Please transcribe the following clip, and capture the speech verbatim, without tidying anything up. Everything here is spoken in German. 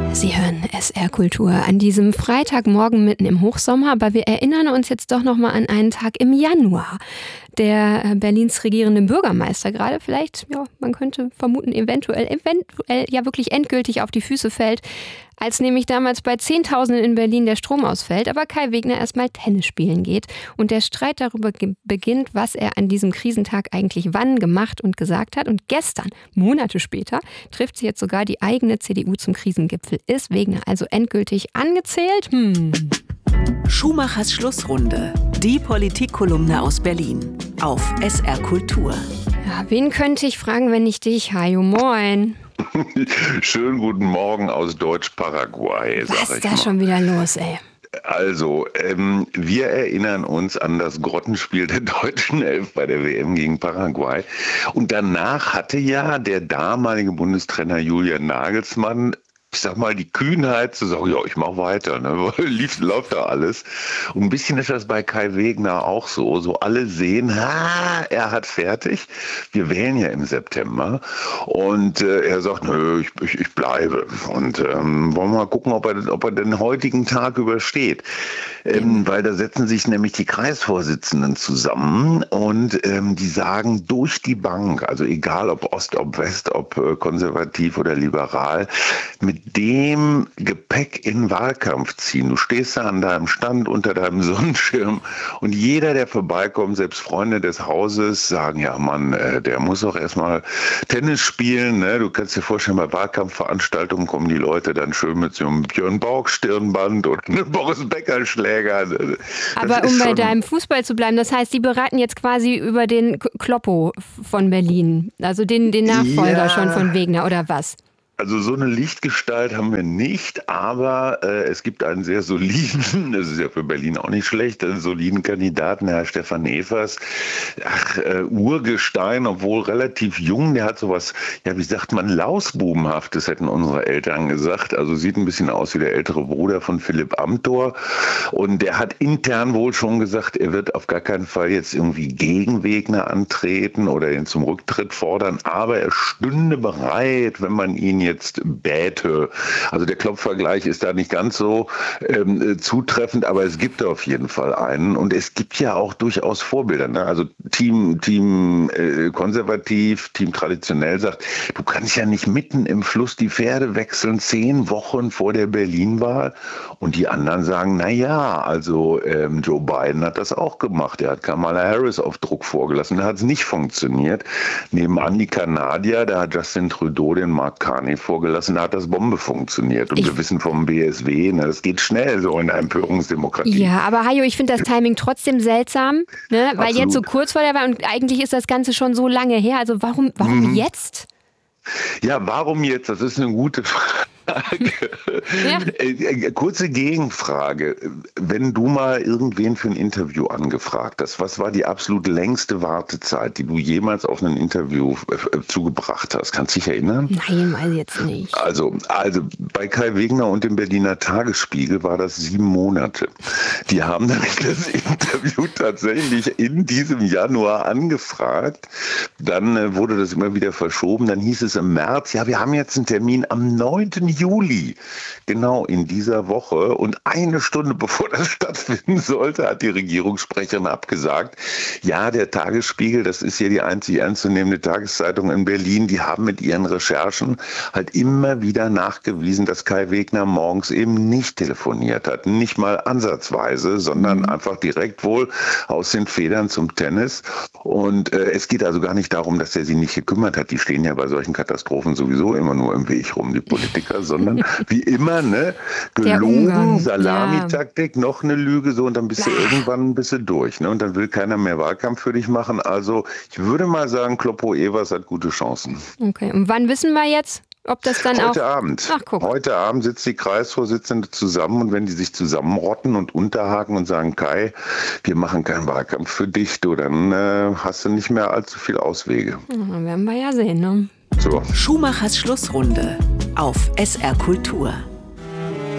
Sie hören S R Kultur an diesem Freitagmorgen mitten im Hochsommer, aber wir erinnern uns jetzt doch noch mal an einen Tag im Januar. Der Berlins regierende Bürgermeister gerade vielleicht, ja, man könnte vermuten, eventuell, eventuell ja wirklich endgültig auf die Füße fällt, als nämlich damals bei Zehntausenden in Berlin der Strom ausfällt, aber Kai Wegner erstmal Tennis spielen geht und der Streit darüber ge- beginnt, was er an diesem Krisentag eigentlich wann gemacht und gesagt hat. Und gestern, Monate später, trifft sie jetzt sogar die eigene C D U zum Krisengipfel. Ist Wegner also endgültig angezählt? Hm. Schumachers Schlussrunde, die Politikkolumne aus Berlin auf S R Kultur. Ja, wen könnte ich fragen, wenn nicht dich? Hajo, moin. Schönen guten Morgen aus Deutsch-Paraguay. Was ist da schon wieder los, ey? Also, ähm, wir erinnern uns an das Grottenspiel der deutschen Elf bei der W M gegen Paraguay. Und danach hatte ja der damalige Bundestrainer Julian Nagelsmann, ich sag mal, die Kühnheit zu sagen, ja, ich mach weiter, ne? Lief, läuft da alles. Und ein bisschen ist das bei Kai Wegner auch so. So alle sehen, ha, er hat fertig. Wir wählen ja im September. Und äh, er sagt, nö, ich, ich, ich bleibe. Und ähm, wollen wir mal gucken, ob er, ob er den heutigen Tag übersteht. Ähm, weil da setzen sich nämlich die Kreisvorsitzenden zusammen und ähm, die sagen durch die Bank, also egal ob Ost, ob West, ob äh, konservativ oder liberal, mit dem Gepäck in den Wahlkampf ziehen. Du stehst da an deinem Stand unter deinem Sonnenschirm und jeder, der vorbeikommt, selbst Freunde des Hauses, sagen, ja Mann, äh, der muss doch erstmal Tennis spielen. Ne? Du kannst dir vorstellen, bei Wahlkampfveranstaltungen kommen die Leute dann schön mit so einem Björn Borg Stirnband oder einem Boris Becker Schläger. Das Aber um bei deinem Fußball zu bleiben, das heißt, die beraten jetzt quasi über den K- Kloppo von Berlin, also den, den Nachfolger ja. schon von Wegner oder was? Also so eine Lichtgestalt haben wir nicht, aber äh, es gibt einen sehr soliden, das ist ja für Berlin auch nicht schlecht, einen soliden Kandidaten, Herr Stefan Evers. Ach, äh, Urgestein, obwohl relativ jung, der hat sowas, ja wie sagt man, Lausbubenhaftes, hätten unsere Eltern gesagt. Also sieht ein bisschen aus wie der ältere Bruder von Philipp Amthor. Und der hat intern wohl schon gesagt, er wird auf gar keinen Fall jetzt irgendwie gegen Wegner antreten oder ihn zum Rücktritt fordern, aber er stünde bereit, wenn man ihn jetzt jetzt bäte. Also der Klopp-Vergleich ist da nicht ganz so ähm, zutreffend, aber es gibt auf jeden Fall einen. Und es gibt ja auch durchaus Vorbilder. Ne? Also Team, Team äh, konservativ, Team traditionell sagt, du kannst ja nicht mitten im Fluss die Pferde wechseln, zehn Wochen vor der Berlin-Wahl. Und die anderen sagen, na ja, also ähm, Joe Biden hat das auch gemacht. Er hat Kamala Harris auf Druck vorgelassen. Da hat es nicht funktioniert. Nebenan die Kanadier, da hat Justin Trudeau den Mark Carney vorgelassen, da hat das Bombe funktioniert. Und ich wir wissen vom B S W, ne, das geht schnell so in der Empörungsdemokratie. Ja, aber Hajo, ich finde das Timing trotzdem seltsam, ne? Weil Absolut. Jetzt so kurz vor der Wahl und eigentlich ist das Ganze schon so lange her. Also warum, warum Mhm. jetzt? Ja, warum jetzt? Das ist eine gute Frage. Ja. Äh, Kurze Gegenfrage. Wenn du mal irgendwen für ein Interview angefragt hast, was war die absolut längste Wartezeit, die du jemals auf ein Interview äh, zugebracht hast? Kannst du dich erinnern? Nein, weiß jetzt nicht. Also, also bei Kai Wegner und dem Berliner Tagesspiegel war das sieben Monate. Die haben dann das Interview tatsächlich in diesem Januar angefragt. Dann äh, wurde das immer wieder verschoben. Dann hieß es im März, ja, wir haben jetzt einen Termin am neunten Juli. Genau in dieser Woche. Und eine Stunde bevor das stattfinden sollte, hat die Regierungssprecherin abgesagt. Ja, der Tagesspiegel, das ist hier die einzig ernstzunehmende Tageszeitung in Berlin, die haben mit ihren Recherchen halt immer wieder nachgewiesen, dass Kai Wegner morgens eben nicht telefoniert hat. Nicht mal ansatzweise, sondern mhm. einfach direkt wohl aus den Federn zum Tennis. Und äh, es geht also gar nicht darum, dass er sich nicht gekümmert hat. Die stehen ja bei solchen Katastrophen sowieso immer nur im Weg rum, die Politiker, sondern wie immer, ne, gelogen, Salamitaktik, ja. Noch eine Lüge, so, und dann bist du irgendwann ein bisschen durch, ne, und dann will keiner mehr Wahlkampf für dich machen. Also ich würde mal sagen, Kloppo Evers hat gute Chancen. Okay, und wann wissen wir jetzt, ob das dann Heute auch... Abend. Ach, guck. Heute Abend sitzt die Kreisvorsitzende zusammen und wenn die sich zusammenrotten und unterhaken und sagen, Kai, wir machen keinen Wahlkampf für dich, du, dann äh, hast du nicht mehr allzu viele Auswege. Ja, dann werden wir ja sehen, ne? So. Schumachers Schlussrunde auf S R Kultur.